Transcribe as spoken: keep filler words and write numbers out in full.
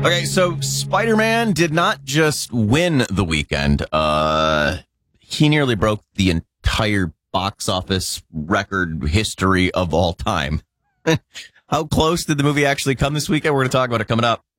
Okay, so Spider-Man did not just win the weekend. Uh, he nearly broke the entire box office record history of all time. How close did the movie actually come this weekend? We're going to talk about it coming up.